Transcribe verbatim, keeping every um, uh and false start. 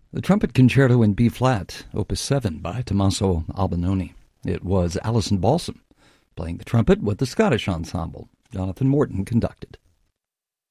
The Trumpet Concerto in B-flat, Opus seven by Tommaso Albinoni. It was Alison Balsam playing the trumpet with the Scottish ensemble. Jonathan Morton conducted.